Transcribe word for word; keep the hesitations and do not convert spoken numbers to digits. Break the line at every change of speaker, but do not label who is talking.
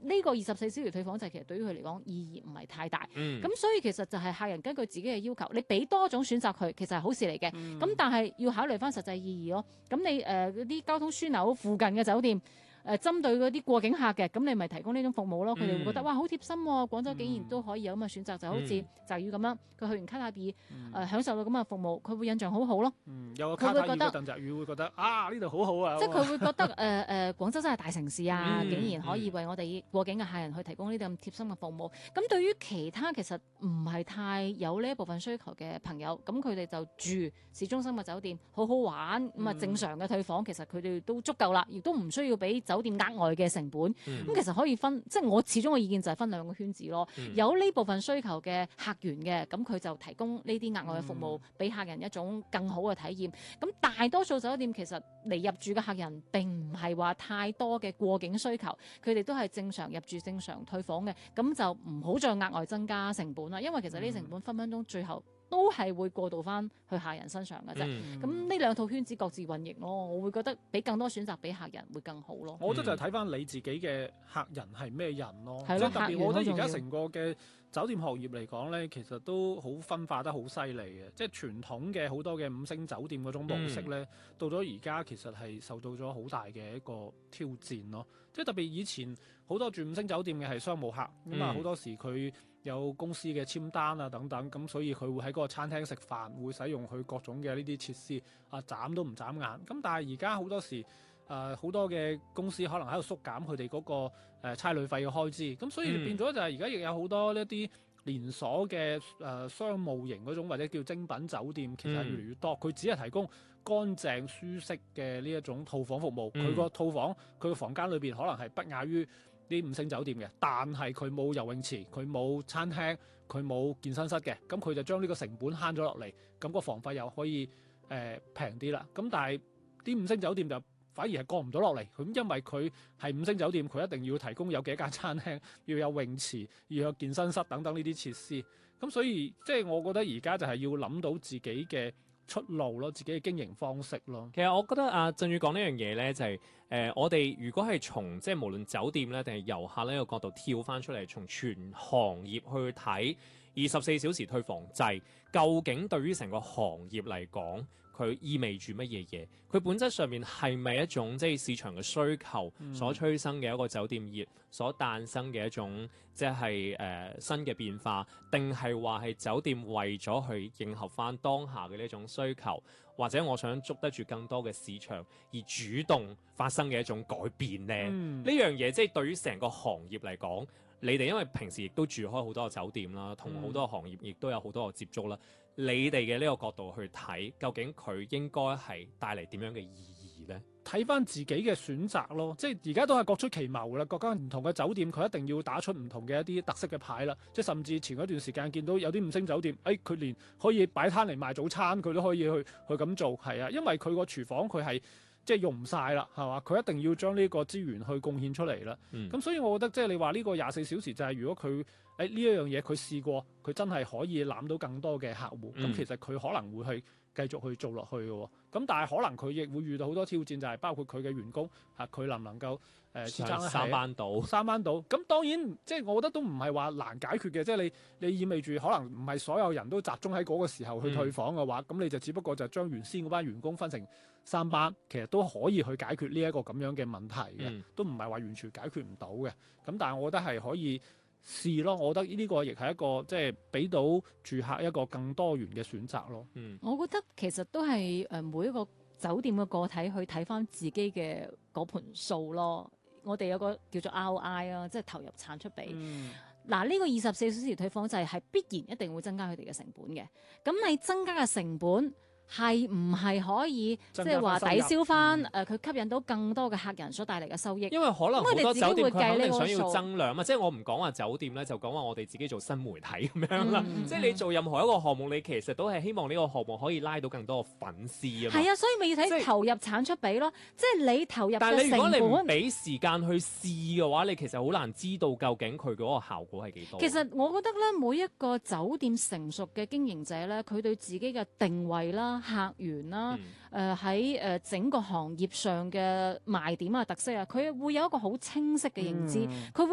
呢個二十四小時退房制其實對於佢嚟講意義唔係太大。咁、
嗯、
所以其實就係客人根據自己嘅要求，你俾多種選擇佢，其實係好事嚟嘅。咁、嗯、但係要考慮翻實際意義咯。咁你誒嗰啲交通樞紐附近嘅酒店。誒、呃、針對嗰啲過境客嘅，咁你咪提供呢種服務咯。佢哋會覺得哇好貼心喎、哦，廣州竟然都可以有咁嘅選擇，嗯、就好似就要咁樣，佢去完卡塔爾誒、嗯呃、享受到咁嘅服務，佢會印象好好咯。
嗯，有個卡塔爾嘅鄧澤宇會覺得啊呢度好好啊，
即係佢會覺得誒誒、呃呃、廣州真係大城市啊，
嗯、
竟然可以為我哋過境嘅客人去提供呢啲咁貼心嘅服務。咁對於其他其實唔係太有呢一部分需求嘅朋友，咁佢哋就住市中心嘅酒店，好好玩咁啊，正常嘅退房其實佢哋都足夠啦，亦都唔需要俾酒店額外嘅成本。咁、嗯、其實可以分，即係我始終嘅意見就係分兩個圈子咯。嗯、有呢部分需求嘅客源嘅，咁佢就提供呢啲額外嘅服務，俾、嗯、客人一種更好嘅體驗。咁大多數酒店其實嚟入住嘅客人並唔係話太多嘅過境需求，佢哋都係正常入住、正常退房嘅。咁就唔好再額外增加成本啦，因為其實呢啲成本分分鐘最後都係會過渡翻去客人身上嘅啫。咁呢、嗯、兩套圈子各自運營咯，我會覺得俾更多選擇俾客人會更好咯。
我覺得就係睇翻你自己嘅客人係咩人咯，
嗯、
即係特別我覺得而家成個嘅酒店行業嚟講咧，其實都好分化得好犀利嘅。即係傳統嘅好多嘅五星酒店嗰種模式咧，嗯、到咗而家其實係受到咗好大嘅一個挑戰咯。即係特別以前好多住五星酒店嘅係商務客，咁啊好多時佢有公司嘅簽單啊等等，咁所以佢會喺嗰個餐廳食飯，會使用佢各種嘅呢啲設施，啊眨都唔眨眼。咁但係而家好多時誒好、呃、多嘅公司可能喺度縮減佢哋嗰個誒、呃、差旅費嘅開支，咁所以變咗就係而家亦有好多呢啲連鎖嘅誒、呃、商務型嗰種或者叫精品酒店，其實係越嚟越多。佢、嗯、只係提供乾淨舒適嘅呢一種套房服務，佢個、嗯、套房佢個房間裏邊可能係不亞於啲五星酒店嘅，但係佢冇游泳池，佢冇餐廳，佢冇健身室嘅，咁佢就將呢個成本慳咗落嚟，咁個房費又可以誒平啲啦。咁但係啲五星酒店就反而係降唔到落嚟，咁因為佢係五星酒店，佢一定要提供有幾間餐廳，要有泳池，要有健身室等等呢啲設施。咁所以即係我覺得而家就係要諗到自己嘅出路咯，自己嘅經營方式咯。
其實我覺得阿振宇講呢樣嘢咧，就係、是、誒、呃、我哋如果係從即係無論酒店咧定係遊客呢個角度跳翻出嚟，從全行業去睇二十四小時退房制，究竟對於成個行業嚟講，佢意味住乜嘢嘢？佢本質上面係咪一種即係市場嘅需求所催生嘅一個酒店業所誕生嘅一種即係誒、呃、新嘅變化，定係話係酒店為咗去迎合翻當下嘅呢種需求，或者我想捉得住更多嘅市場而主動發生嘅一種改變呢？呢、嗯、樣嘢即係對於成個行業嚟講，你哋因為平時亦都住開好多個酒店啦，同好多個行業亦都有好多個接觸啦。嗯、你哋嘅呢個角度去睇，究竟佢應該係帶嚟點樣嘅意義呢？
睇翻自己嘅選擇咯，即係而家都係各出奇謀啦。各間唔同嘅酒店，佢一定要打出唔同嘅一啲特色嘅牌啦。即係甚至前嗰段時間見到有啲五星酒店，誒、哎、佢連可以擺攤嚟賣早餐，佢都可以去去咁做，係啊，因為佢個廚房佢係。即係用唔晒啦，係嘛？佢一定要將呢個資源去貢獻出嚟啦。咁、嗯、所以我覺得即係你話呢個廿四小時就係如果佢誒呢一樣嘢佢試過，佢真係可以攬到更多嘅客戶。咁、嗯、其實佢可能會去繼續去做落去嘅。咁但係可能佢亦會遇到好多挑戰，就係、是、包括佢嘅員工嚇，佢能唔能夠誒支撐
三班倒
三班倒。咁當然即係我覺得都唔係話難解決嘅，即係你你意味住可能唔係所有人都集中喺嗰個時候去退房嘅話，咁、嗯、你就只不過就將原先嗰班員工分成三班，其實都可以去解決呢一個咁樣嘅問題嘅，嗯、都唔係話完全解決唔到嘅。咁但係我覺得係可以試咯。我覺得呢個亦係一個即係俾到住客一個更多元嘅選擇咯。
嗯，我覺得其實都係誒每一個酒店嘅個體去睇翻自己嘅嗰盤數咯。我哋有個叫做 R O I 啊，即係投入產出比。嗯嗱，呢個二十四小時退房制係必然一定會增加佢哋嘅成本嘅。咁你增加嘅成本係唔係可以即係話抵消翻誒佢吸引到更多嘅客人所帶嚟嘅收益？
因為可能好多酒店佢肯定想要增量嘛，即係我唔講話酒店咧，就講話我哋自己做新媒體咁樣啦。嗯、即係你做任何一個項目，你其實都係希望呢個項目可以拉到更多嘅粉絲啊嘛。
係啊，所以咪要睇投入產出比咯。即係你投入嘅成本。但係你如果你唔俾時間去試嘅話，你其實好難知道究竟佢嗰個效果係幾多。 其實我覺得咧，每一個酒店成熟嘅經營者咧，佢對自己嘅定位啦、客源啦、誒喺誒整個行業上嘅賣點啊、特色啊，佢會有一個好清晰嘅認知，佢、嗯、會